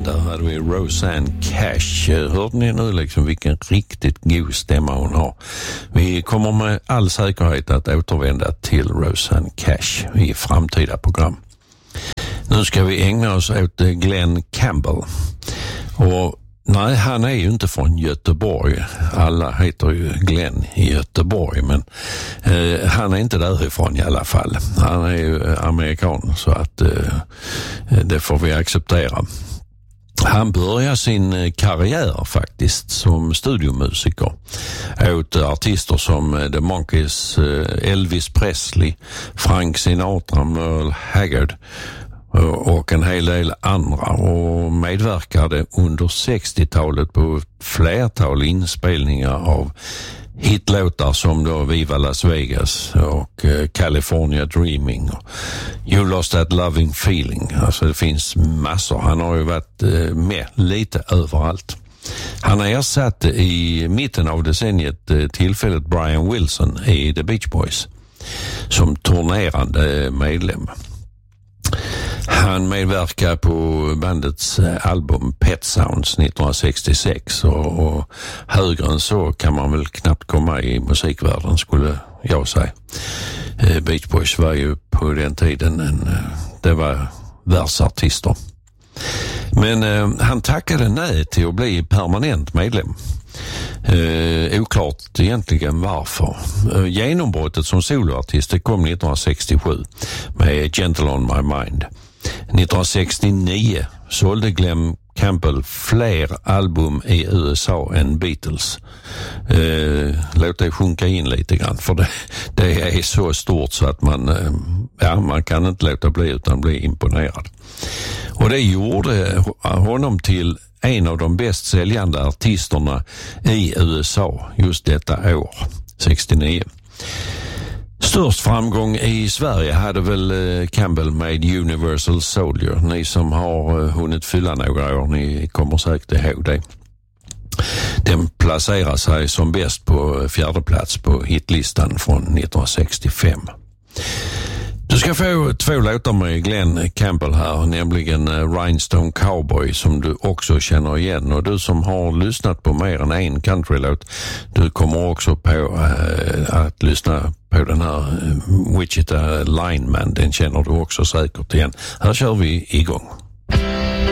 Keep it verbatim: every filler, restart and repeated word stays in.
Där hade vi Rosanne Cash. Hörde ni nu liksom vilken riktigt god stämma hon har? Vi kommer med all säkerhet att återvända till Rosanne Cash i framtida program. Nu ska vi ägna oss åt Glenn Campbell. Och nej, han är ju inte från Göteborg. Alla heter ju Glenn i Göteborg, men eh, han är inte därifrån i alla fall. Han är ju amerikan, så att eh, det får vi acceptera. Han började sin karriär faktiskt som studiomusiker åt artister som The Monkees, Elvis Presley, Frank Sinatra, Merle Haggard och en hel del andra, och medverkade under sextiotalet på flertal inspelningar av hitlåtar som då Viva Las Vegas och California Dreaming och You Lost That Loving Feeling. Alltså det finns massor. Han har ju varit med lite överallt. Han har ersatt i mitten av decenniet tillfället Brian Wilson i The Beach Boys som turnerande medlem. Han medverkar på bandets album Pet Sounds nittonhundrasextiosex och, och högre än så kan man väl knappt komma i musikvärlden, skulle jag säga. Beach Boys var ju på den tiden en, det var världsartister. Men eh, han tackade nej till att bli permanent medlem. Eh, oklart egentligen varför. Eh, genombrottet som soloartist kom nittonhundrasextiosju med Gentle on My Mind. nittonhundrasextionio sålde Glenn Campbell fler album i U S A än Beatles. Eh, låt det sjunka in lite grann, för det, det är så stort så att man, eh, ja, man kan inte låta bli utan bli imponerad. Och det gjorde honom till en av de bäst säljande artisterna i U S A just detta år, sextionio. Störst framgång i Sverige hade väl Campbell med Universal Soldier. Ni som har hunnit fylla några år, ni kommer säkert ihåg det. Den placerar sig som bäst på fjärde plats på hitlistan från nittonhundrasextiofem. Du ska få två låtar med Glenn Campbell här, nämligen Rhinestone Cowboy som du också känner igen, och du som har lyssnat på mer än en countrylåt, du kommer också på äh, att lyssna på den här äh, Wichita Lineman, den känner du också säkert igen. Här kör vi igång.